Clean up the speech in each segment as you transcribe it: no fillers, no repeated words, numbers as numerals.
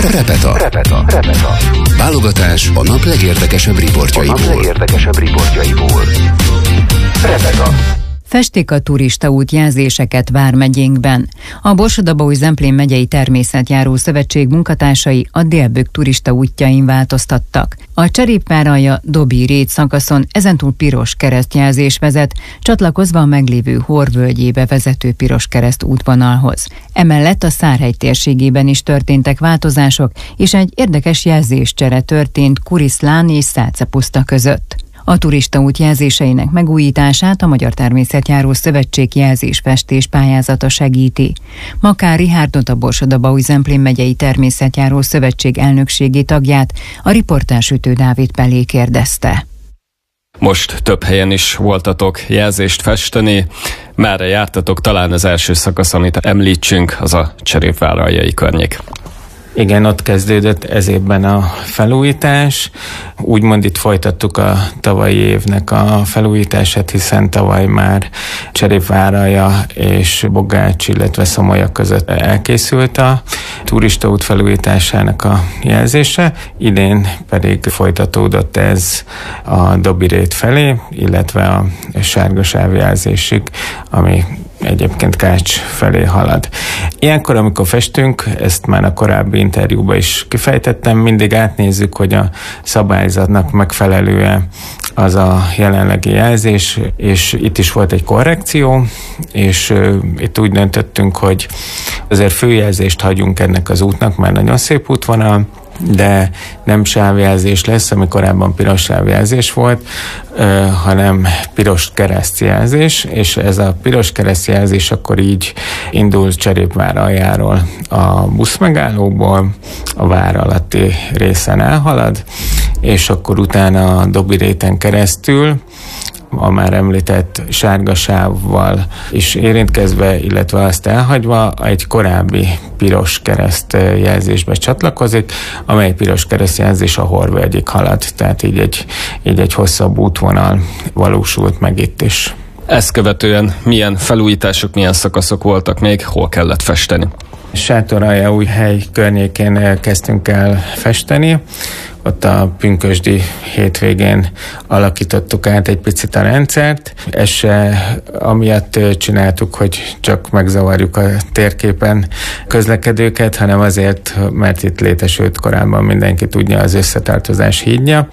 Repeta. Válogatás a nap legérdekesebb riportjaiból. Repeta. Festik a turistaút jelzéseket vármegyénkben. A Borsod-Abaúj-Zemplén megyei természetjáró szövetség munkatársai a Délbökk turistaútjain változtattak. A Cserépvár-alja-Dobi-Rét szakaszon ezentúl piros keresztjelzés vezet, csatlakozva a meglévő Hor völgyébe vezető piros kereszt útvonalhoz. Emellett a Szárhegy térségében is történtek változások, és egy érdekes jelzéscsere történt Kuriszlán és Szácepuszta között. A turistaút jelzéseinek megújítását a Magyar Természetjáró Szövetség jelzésfestés pályázata segíti. Makár Rihárdot, a Borsod-Abaúj-Zemplén megyei Természetjáró Szövetség elnökségi tagját a riportás Ütő Dávid Pelé kérdezte. Most több helyen is voltatok jelzést festeni. Merre jártatok? Talán az első szakasz, amit említsünk, az a Cserépvár-aljai környék. Igen, ott kezdődött ez évben a felújítás. Úgymond itt folytattuk a tavalyi évnek a felújítását, hiszen tavaly már Cserépvár-alja és Bogács, illetve Szomolya között elkészült a turistaút felújításának a jelzése. Idén pedig folytatódott ez a Dobi-Rét felé, illetve a sárgasáv jelzésig, ami egyébként Kács felé halad. Ilyenkor, amikor festünk, ezt már a korábbi interjúban is kifejtettem, mindig átnézzük, hogy a szabályzatnak megfelelően az a jelenlegi jelzés, és itt is volt egy korrekció, és itt úgy döntöttünk, hogy azért főjelzést hagyunk ennek az útnak, mert nagyon szép útvonal, de nem sávjelzés lesz, ami korábban piros sávjelzés volt, hanem piros keresztjelzés, és ez a piros keresztjelzés akkor így indul Cserépvár-aljáról a buszmegállóból, a vár alatti részen elhalad, és akkor utána a Dobi-Réten keresztül a már említett sárgasávval is érintkezve, illetve azt elhagyva egy korábbi piros kereszt jelzésbe csatlakozik, amely piros kereszt jelzés a Hor völgyig halad, tehát így egy hosszabb útvonal valósult meg itt is. Ezt követően milyen felújítások, milyen szakaszok voltak még, hol kellett festeni? Sátoraljaújhely környékén kezdtünk el festeni. Ott a pünkösdi hétvégén alakítottuk át egy picit a rendszert. Ezt se amiatt csináltuk, hogy csak megzavarjuk a térképen közlekedőket, hanem azért, mert itt létesült korábban, mindenki tudja, az összetartozás hídja,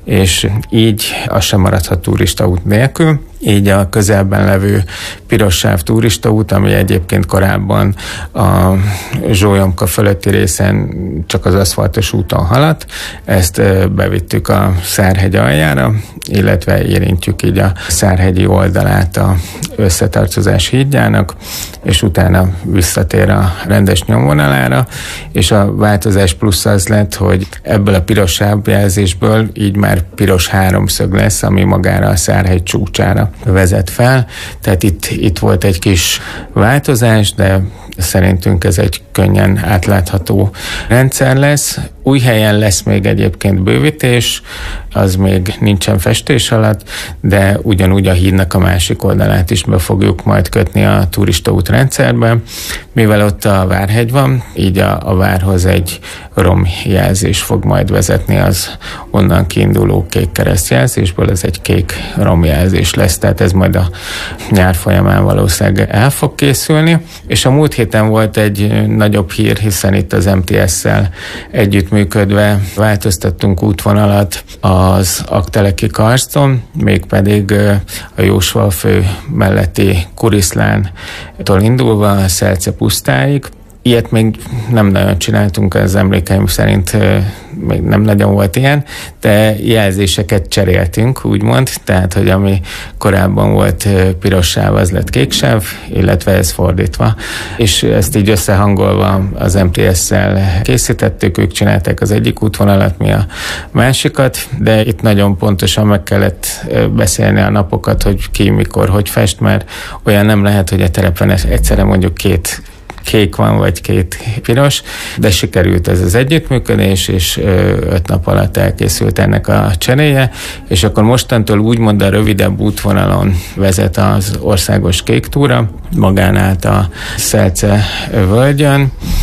és így az sem maradhat turistaút nélkül. Így a közelben levő pirossáv turistaút, ami egyébként korábban a Zsólyomka fölötti részen csak az aszfaltos úton haladt, ezt bevittük a Szárhegy aljára, illetve érintjük így a szárhegyi oldalát a összetartozás hídjának, és utána visszatér a rendes nyomvonalára, és a változás plusz az lett, hogy ebből a piros sávjelzésből így már piros háromszög lesz, ami magára a Szárhegy csúcsára vezet fel. Tehát itt volt egy kis változás, de szerintünk ez egy könnyen átlátható rendszer lesz. Új helyen lesz még egyébként bővítés, az még nincsen festés alatt, de ugyanúgy a hídnak a másik oldalát is be fogjuk majd kötni a turistaút rendszerbe. Mivel ott a Várhegy van, így a várhoz egy romjelzés fog majd vezetni az onnan kiinduló kék keresztjelzésből, ez egy kék romjelzés lesz, tehát ez majd a nyár folyamán valószínűleg el fog készülni. És a múlt héten volt egy nagyobb hír, hiszen itt az MTS-szel együttműködve változtattunk útvonalat az Aggteleki karszton, mégpedig a Jósvalfő melletti Kuriszlántól indulva a Szácepusztáig. Ilyet még nem nagyon csináltunk, az emlékeim szerint még nem nagyon volt ilyen, de jelzéseket cseréltünk, úgymond, tehát, hogy ami korábban volt piros sáv, az lett kék sáv, illetve ez fordítva. És ezt így összehangolva az MTS-szel készítettük, ők csinálták az egyik útvonalat, mi a másikat, de itt nagyon pontosan meg kellett beszélni a napokat, hogy ki, mikor, hogy fest, mert olyan nem lehet, hogy a terepen egyszerre mondjuk két kék van, vagy két piros, de sikerült ez az együttműködés, és 5 nap alatt elkészült ennek a cseréje, és akkor mostantól úgymond a rövidebb útvonalon vezet az országos kék túra, magán át a Szelce völgyön,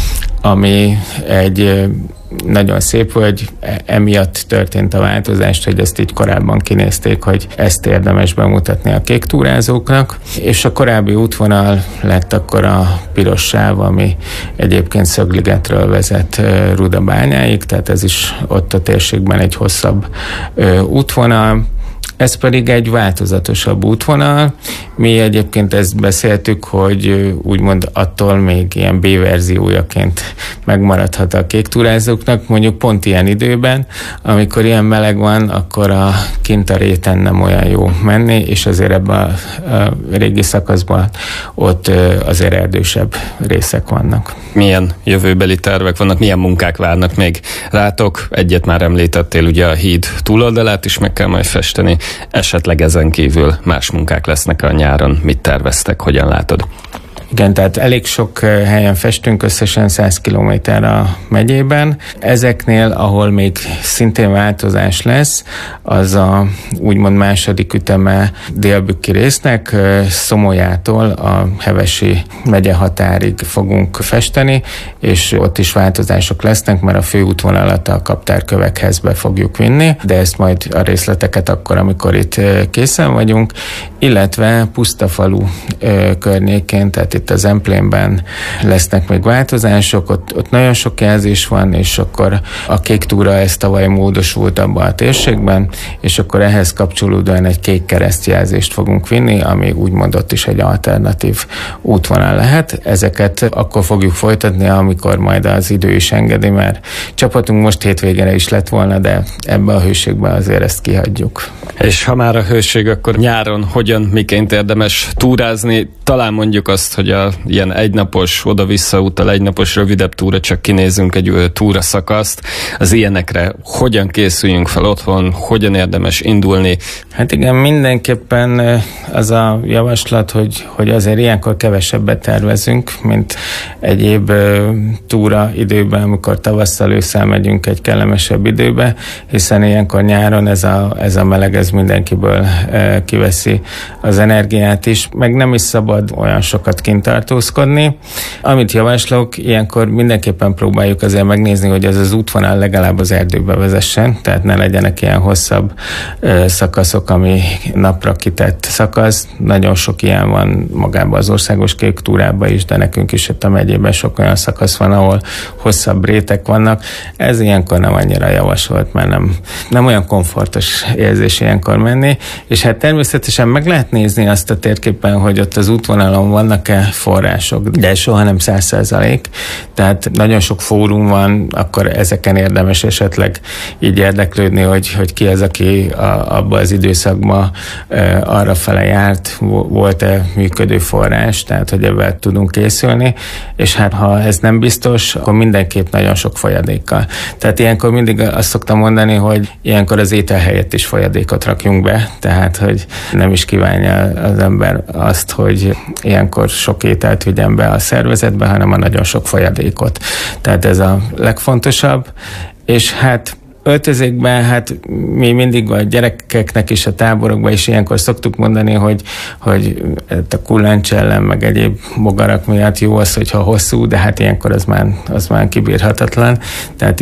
ami egy nagyon szép, hogy emiatt történt a változás, hogy ezt így korábban kinézték, hogy ezt érdemes bemutatni a kék túrázóknak, és a korábbi útvonal lett akkor a piros sáv, ami egyébként Szögligetről vezet Rudabányáig, tehát ez is ott a térségben egy hosszabb útvonal. Ez pedig egy változatosabb útvonal. Mi egyébként ezt beszéltük, hogy úgymond attól még ilyen B-verziójaként megmaradhat a kék túrázóknak, mondjuk pont ilyen időben, amikor ilyen meleg van, akkor kint a réten nem olyan jó menni, és azért ebben a régi szakaszban ott azért erdősebb részek vannak. Milyen jövőbeli tervek vannak, milyen munkák várnak még rátok? Egyet már említettél, ugye a híd túloldalát is meg kell majd festeni. Esetleg ezen kívül más munkák lesznek a nyáron. Mit terveztek, hogyan látod? Igen, tehát elég sok helyen festünk, összesen 100 kilométer a megyében. Ezeknél, ahol még szintén változás lesz, az a úgymond második üteme délbükki résznek, Szomolyától a Hevesi megye határig fogunk festeni, és ott is változások lesznek, mert a főútvonalat a kaptárkövekhez be fogjuk vinni, de ezt majd a részleteket akkor, amikor itt készen vagyunk, illetve Pusztafalu környékén, tehát itt a Zemplénben lesznek még változások, ott nagyon sok jelzés van, és akkor a kék túra ez tavaly módosult abban a térségben, és akkor ehhez kapcsolódóan egy kék keresztjelzést fogunk vinni, ami úgymond ott is egy alternatív útvonal lehet. Ezeket akkor fogjuk folytatni, amikor majd az idő is engedi, mert csapatunk most hétvégére is lett volna, de ebbe a hőségben azért ezt kihagyjuk. És ha már a hőség, akkor nyáron hogyan, miként érdemes túrázni? Talán mondjuk azt, hogy ilyen egynapos, oda-vissza utal egynapos rövidebb túra, csak kinézünk egy túra szakaszt. Az ilyenekre hogyan készüljünk fel otthon, hogyan érdemes indulni? Hát igen, mindenképpen az a javaslat, hogy azért ilyenkor kevesebbet tervezünk, mint egyéb túra időben, amikor tavasszal, ősszel megyünk egy kellemesebb időbe, hiszen ilyenkor nyáron ez a meleg, ez mindenkiből kiveszi az energiát is, meg nem is szabad olyan sokat kint tartózkodni. Amit javaslok, ilyenkor mindenképpen próbáljuk azért megnézni, hogy ez az útvonal legalább az erdőbe vezessen, tehát ne legyenek ilyen hosszabb szakaszok, ami napra kitett szakasz. Nagyon sok ilyen van magában az országos kék túrában is, de nekünk is itt a megyében sok olyan szakasz van, ahol hosszabb rétek vannak. Ez ilyenkor nem annyira javasolt, mert nem olyan komfortos érzés ilyenkor menni, és hát természetesen meg lehet nézni azt a térképen, hogy ott az útvonalon vannak-e források, de soha nem 100%. Tehát nagyon sok fórum van, akkor ezeken érdemes esetleg így érdeklődni, hogy ki az, aki abban az időszakban arrafele járt, volt-e működő forrás, tehát hogy ebben tudunk készülni, és hát ha ez nem biztos, akkor mindenképp nagyon sok folyadékkal. Tehát ilyenkor mindig azt szoktam mondani, hogy ilyenkor az étel helyett is folyadékot rakjunk be, tehát hogy nem is kívánja az ember azt, hogy ilyenkor sok ételt vigyen be a szervezetbe, hanem a nagyon sok folyadékot. Tehát ez a legfontosabb, és hát öltözékben, hát mi mindig a gyerekeknek is a táborokban is ilyenkor szoktuk mondani, hogy a kullancs ellen, meg egyéb bogarak miatt jó az, hogyha hosszú, de hát ilyenkor az már kibírhatatlan. Tehát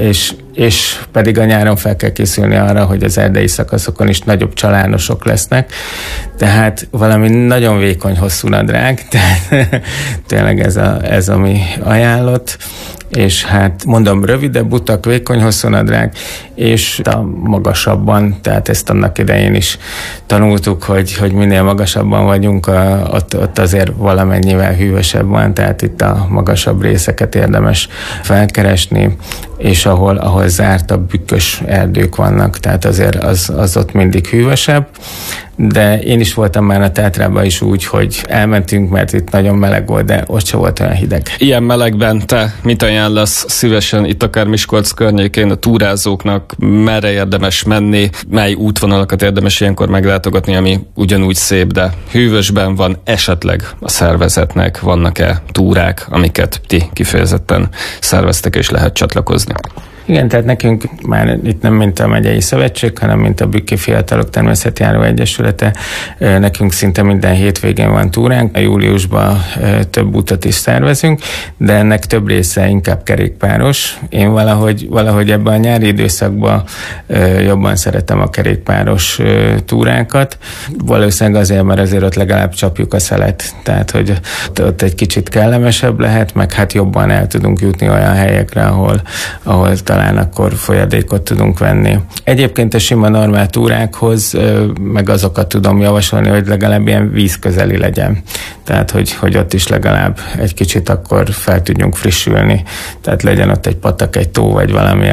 és pedig a nyáron fel kell készülni arra, hogy az erdei szakaszokon is nagyobb csalánosok lesznek, tehát valami nagyon vékony, hosszú nadrág, tehát tényleg ez a mi ajánlott, és hát mondom, rövidebb utak, vékony, hosszú nadrág, és a magasabban, tehát ezt annak idején is tanultuk, hogy minél magasabban vagyunk, ott azért valamennyivel hűvösebb van, tehát itt a magasabb részeket érdemes felkeresni, és ahol zártabb, bükkös erdők vannak, tehát azért az ott mindig hűvösebb, de én is voltam már a Tátrában is úgy, hogy elmentünk, mert itt nagyon meleg volt, de ott se volt olyan hideg. Ilyen melegben te mit ajánlasz szívesen itt akár Miskolc környékén a túrázóknak, merre érdemes menni, mely útvonalakat érdemes ilyenkor meglátogatni, ami ugyanúgy szép, de hűvösben van, esetleg a szervezetnek vannak-e túrák, amiket ti kifejezetten szerveztek és lehet csatlakozni? Igen, tehát nekünk már itt nem mint a megyei szövetség, hanem mint a Bükki Fiatalok Természetjáró Egyesülete, nekünk szinte minden hétvégén van túránk. A júliusban több utat is szervezünk, de ennek több része inkább kerékpáros. Én valahogy ebben a nyári időszakban jobban szeretem a kerékpáros túrákat. Valószínűleg azért, mert azért ott legalább csapjuk a szelet. Tehát, hogy ott egy kicsit kellemesebb lehet, meg hát jobban el tudunk jutni olyan helyekre, ahol talán akkor folyadékot tudunk venni. Egyébként a sima normál túrákhoz meg azokat tudom javasolni, hogy legalább ilyen vízközeli legyen. Tehát, hogy ott is legalább egy kicsit akkor fel tudjunk frissülni. Tehát legyen ott egy patak, egy tó, vagy valami,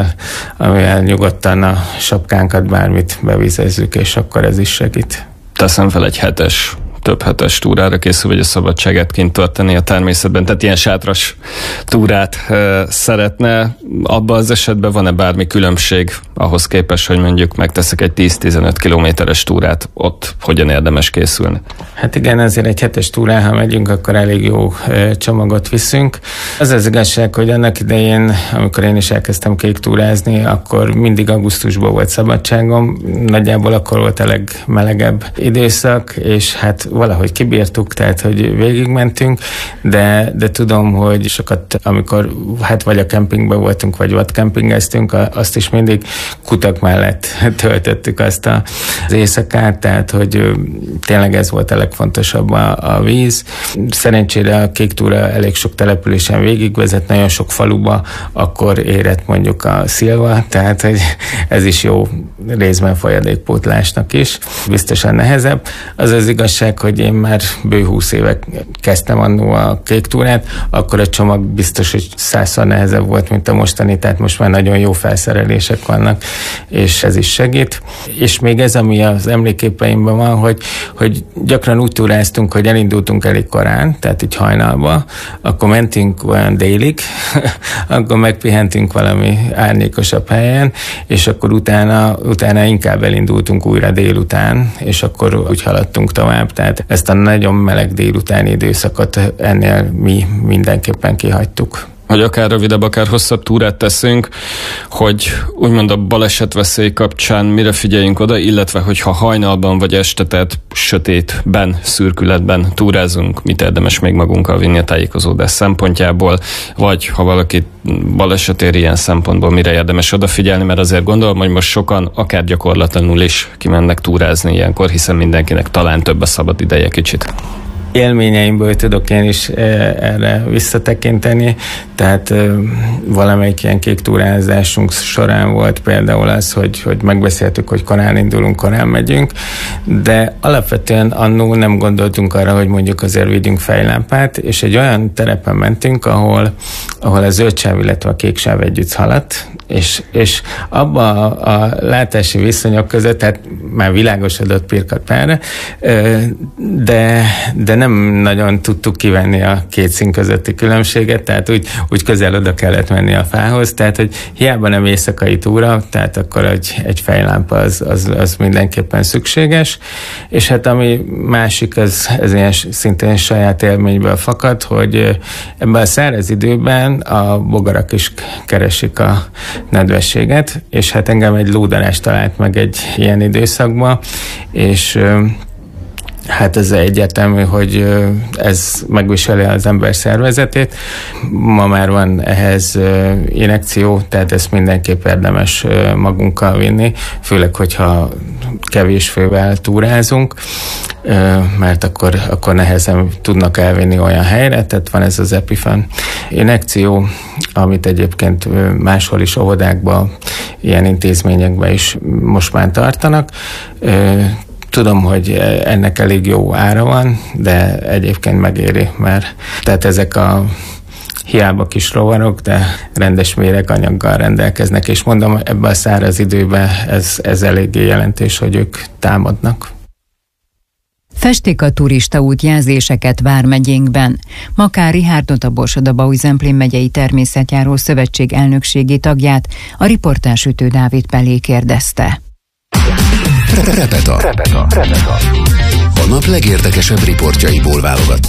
amivel nyugodtan a sapkánkat, bármit bevizezzük, és akkor ez is segít. Teszem fel egy több hetes túrára készül, vagy a szabadságát kint tartani a természetben, tehát ilyen sátras túrát szeretne. Abban az esetben van-e bármi különbség ahhoz képest, hogy mondjuk megteszek egy 10-15 kilométeres túrát, ott hogyan érdemes készülni? Hát igen, azért egy hetes túrán, ha megyünk, akkor elég jó csomagot viszünk. Az igazság, hogy annak idején, amikor én is elkezdtem kéktúrázni, akkor mindig augusztusban volt szabadságom, nagyjából akkor volt a legmelegebb időszak, és hát valahogy kibírtuk, tehát hogy végigmentünk, de tudom, hogy sokat, amikor hát vagy a kempingben voltunk, vagy vadkempingeztünk, azt is mindig kutak mellett töltöttük azt az éjszakát, tehát hogy tényleg ez volt a legfontosabb, a víz. Szerencsére a kéktúra elég sok településen végigvezet, nagyon sok faluba, akkor érett mondjuk a Szilva, tehát hogy ez is jó részben folyadékpótlásnak is. Biztosan nehezebb. Az igazság, hogy én már bő 20 éve kezdtem annó a kéktúrát, akkor a csomag biztos, hogy 100-szor nehezebb volt, mint a mostani, tehát most már nagyon jó felszerelések vannak, és ez is segít. És még ez, ami az emléképeimben van, hogy gyakran úgy túráztunk, hogy elindultunk elég korán, tehát így hajnalba, akkor mentünk olyan délig, akkor megpihentünk valami árnyékosabb helyen, és akkor utána inkább elindultunk újra délután, és akkor úgy haladtunk tovább, tehát ezt a nagyon meleg délutáni időszakot ennél mi mindenképpen kihagytuk. Hogy akár rövidebb, akár hosszabb túrát teszünk, hogy úgymond a balesetveszély kapcsán mire figyeljünk oda, illetve hogyha hajnalban vagy este, tehát sötétben, szürkületben túrázunk, mit érdemes még magunkkal vinni a tájékozódás szempontjából, vagy ha valaki baleset ér ilyen szempontból, mire érdemes odafigyelni, mert azért gondolom, hogy most sokan akár gyakorlatlanul is kimennek túrázni ilyenkor, hiszen mindenkinek talán több a szabad ideje kicsit. Élményeimből tudok én is erre visszatekinteni, tehát valamelyik ilyen kéktúrázásunk során volt például az, hogy megbeszéltük, hogy korán indulunk, korán megyünk, de alapvetően annó nem gondoltunk arra, hogy mondjuk azért vigyünk fejlámpát, és egy olyan terepen mentünk, ahol a zöld sáv, illetve a kék sáv együtt haladt, és abba a látási viszonyok között, tehát már világosodott Pirkatpárra, de nem nagyon tudtuk kivenni a két szín közötti különbséget, tehát úgy közel oda kellett menni a fához, tehát hogy hiába nem éjszakai túra, tehát akkor egy fejlámpa az mindenképpen szükséges, és hát ami másik, ez ilyen szintén saját élményből fakad, hogy ebben a száraz időben a bogarak is keresik a nedvességet, és hát engem egy lódarás talált meg egy ilyen időszakban, és hát ez egyértelmű, hogy ez megviseli az ember szervezetét. Ma már van ehhez injekció, tehát ezt mindenképp érdemes magunkkal vinni, főleg, hogyha kevés fővel túrázunk, mert akkor nehezen tudnak elvinni olyan helyre, tehát van ez az EpiFen injekció, amit egyébként máshol is óvodákban, ilyen intézményekben is most már tartanak. Tudom, hogy ennek elég jó ára van, de egyébként megéri, mert tehát ezek a hiába kis rovarok, de rendes méreganyaggal rendelkeznek, és mondom, ebben a száraz időben ez eléggé jelentős, hogy ők támadnak. Festik a turistaút jelzéseket vármegyénkben. Makár Rihárdot, a Borsod-Abaúj-Zemplén megyei természetjáró szövetség elnökségi tagját a riportás Ütő Dávid Pellé kérdezte. Repeta. A nap legérdekesebb riportjaiból válogattuk.